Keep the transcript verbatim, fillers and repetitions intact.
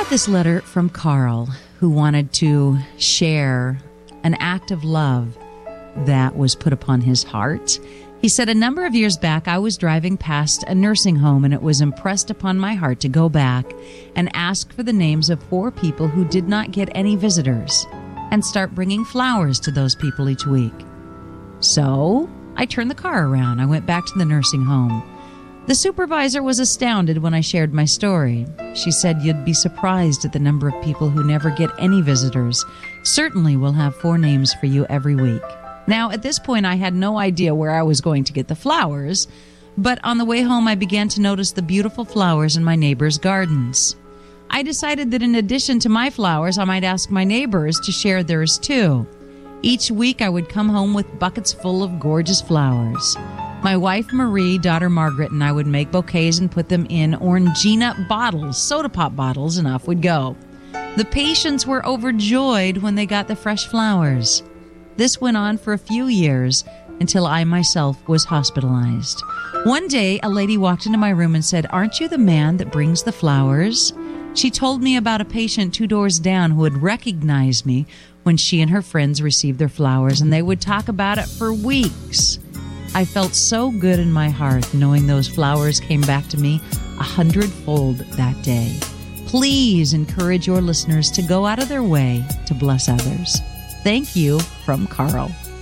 got this letter from Carl, who wanted to share an act of love that was put upon his heart. He said, a number of years back, I was driving past a nursing home, and it was impressed upon my heart to go back and ask for the names of four people who did not get any visitors and start bringing flowers to those people each week. So I turned the car around. I went back to the nursing home. The supervisor was astounded when I shared my story. She said, you'd be surprised at the number of people who never get any visitors. Certainly we'll have four names for you every week. Now, at this point, I had no idea where I was going to get the flowers, but on the way home, I began to notice the beautiful flowers in my neighbors' gardens. I decided that in addition to my flowers, I might ask my neighbors to share theirs too. Each week, I would come home with buckets full of gorgeous flowers. My wife, Marie, daughter Margaret, and I would make bouquets and put them in Orangina bottles, soda pop bottles, and off we'd go. The patients were overjoyed when they got the fresh flowers. This went on for a few years until I myself was hospitalized. One day, a lady walked into my room and said, aren't you the man that brings the flowers? She told me about a patient two doors down who had recognized me when she and her friends received their flowers, and they would talk about it for weeks. I felt so good in my heart knowing those flowers came back to me a hundredfold that day. Please encourage your listeners to go out of their way to bless others. Thank you, from Carl.